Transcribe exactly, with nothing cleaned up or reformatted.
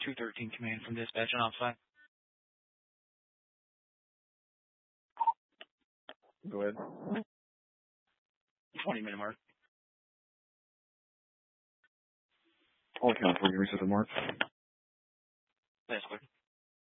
two thirteen command from dispatch on outside. Go ahead. twenty minute mark. All account for you, reset the mark. That's clear.